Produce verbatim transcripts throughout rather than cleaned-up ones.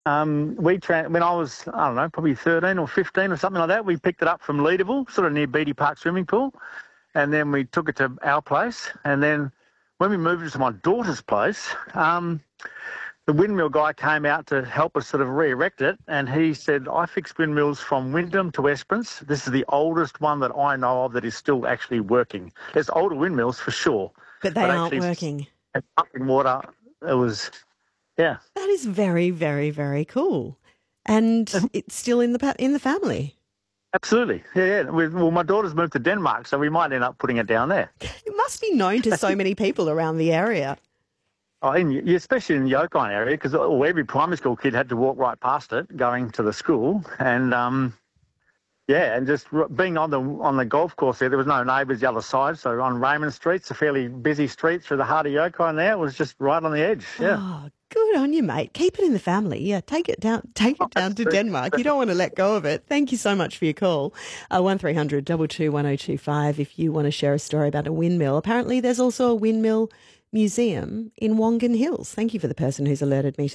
Um, we tra- when I was, I don't know, probably thirteen or fifteen or something like that, we picked it up from Leederville, sort of near Beatty Park swimming pool, and then we took it to our place. And then when we moved it to my daughter's place, um, the windmill guy came out to help us sort of re-erect it, and he said, I fix windmills from Wyndham to Esperance. This is the oldest one that I know of that is still actually working. There's older windmills for sure. But they but aren't actually, working. Pumping water, it was, yeah. That is very, very, very cool. And it's still in the pa- in the family. Absolutely. Yeah, yeah. We, well, my daughter's moved to Denmark, so we might end up putting it down there. It must be known to so many people around the area. Oh, in, especially in the Yokine area, because oh, every primary school kid had to walk right past it going to the school. And, um, yeah, and just being on the on the golf course there, there was no neighbours the other side. So on Raymond Street, it's a fairly busy street through the heart of Yokine there. It was just right on the edge, yeah. Oh, good on you, mate. Keep it in the family. Yeah, take it down Take it down to Denmark. You don't want to let go of it. Thank you so much for your call. Uh, one three hundred two two one oh two five if you want to share a story about a windmill. Apparently there's also a windmill museum in Wongan Hills. Thank you for the person who's alerted me to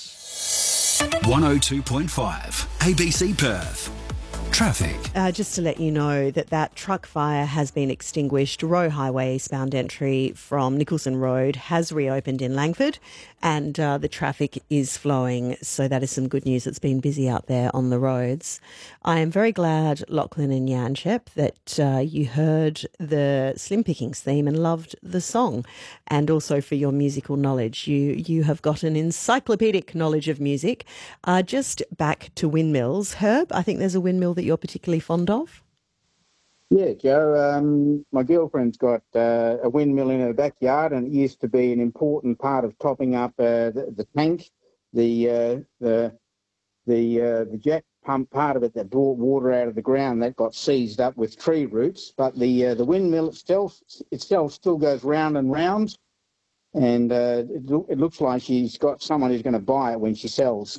that. one oh two point five A B C Perth. Traffic. Uh, just to let you know that that truck fire has been extinguished. Roe Highway eastbound entry from Nicholson Road has reopened in Langford, and uh, the traffic is flowing. So that is some good news. It's been busy out there on the roads. I am very glad, Lachlan and Yanchep, that uh, you heard the Slim Pickings theme and loved the song, and also for your musical knowledge. You you have got an encyclopedic knowledge of music. Uh, just back to windmills. Herb, I think there's a windmill that you're particularly fond of? Yeah, Joe. Um, my girlfriend's got uh, a windmill in her backyard, and it used to be an important part of topping up uh, the, the tank, the uh, the the uh, the jack pump part of it that brought water out of the ground that got seized up with tree roots. But the uh, the windmill itself itself still goes round and round, and uh, it, lo- it looks like she's got someone who's going to buy it when she sells.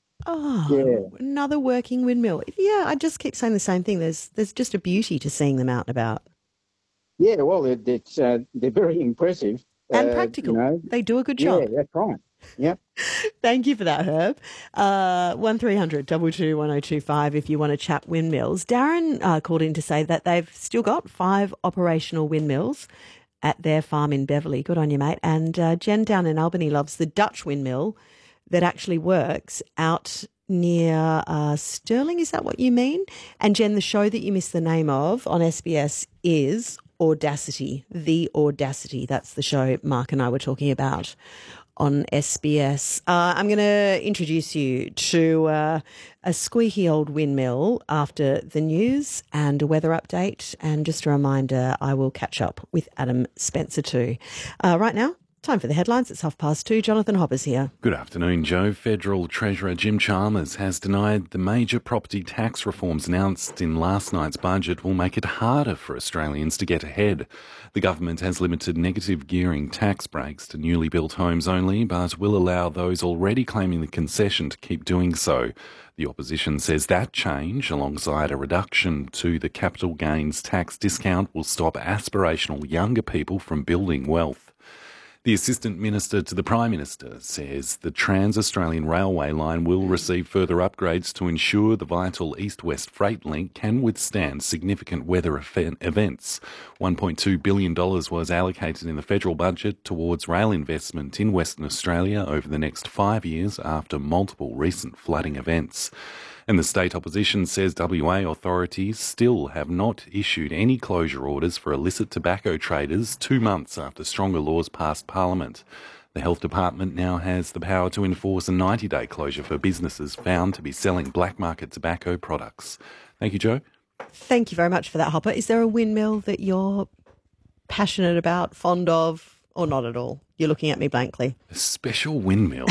Oh, Yeah. another working windmill. Yeah, I just keep saying the same thing. There's there's just a beauty to seeing them out and about. Yeah, well, it, it's uh, they're very impressive And uh, practical. You know. They do a good job. Yeah, that's right. Yep. Thank you for that, Herb. Uh, one three hundred two two one oh two five if you want to chat windmills. Darren uh, called in to say that they've still got five operational windmills at their farm in Beverley. Good on you, mate. And uh, Jen down in Albany loves the Dutch windmill that actually works out near uh, Stirling. Is that what you mean? And Jen, the show that you missed the name of on S B S is Audacity, The Audacity. That's the show Mark and I were talking about on S B S. Uh, I'm going to introduce you to uh, a squeaky old windmill after the news and a weather update. And just a reminder, I will catch up with Adam Spencer too. Uh, right now, time for the headlines. It's half past two. Jonathan Hopper's here. Good afternoon, Joe. Federal Treasurer Jim Chalmers has denied the major property tax reforms announced in last night's budget will make it harder for Australians to get ahead. The government has limited negative gearing tax breaks to newly built homes only, but will allow those already claiming the concession to keep doing so. The opposition says that change, alongside a reduction to the capital gains tax discount, will stop aspirational younger people from building wealth. The Assistant Minister to the Prime Minister says the Trans-Australian Railway line will receive further upgrades to ensure the vital east-west freight link can withstand significant weather events. one point two billion dollars was allocated in the federal budget towards rail investment in Western Australia over the next five years after multiple recent flooding events. And the state opposition says W A authorities still have not issued any closure orders for illicit tobacco traders two months after stronger laws passed Parliament. The Health Department now has the power to enforce a ninety-day closure for businesses found to be selling black market tobacco products. Thank you, Joe. Thank you very much for that, Hopper. Is there a windmill that you're passionate about, fond of, or not at all? You're looking at me blankly. A special windmill.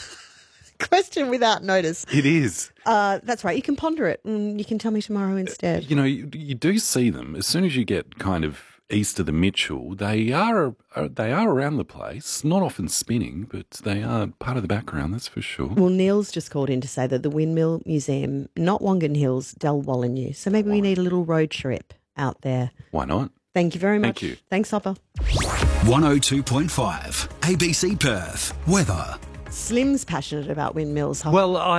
Question without notice. It is. Uh, that's right. You can ponder it and you can tell me tomorrow instead. You know, you, you do see them. As soon as you get kind of east of the Mitchell, they are they are around the place, not often spinning, but they are part of the background, that's for sure. Well, Neil's just called in to say that the Windmill Museum, not Wongan Hills, Dalwallinu. So maybe we need a little road trip out there. Why not? Thank you very much. Thank you. Thanks, Hopper. one oh two point five A B C Perth. Weather. Slim's passionate about windmills. Well, I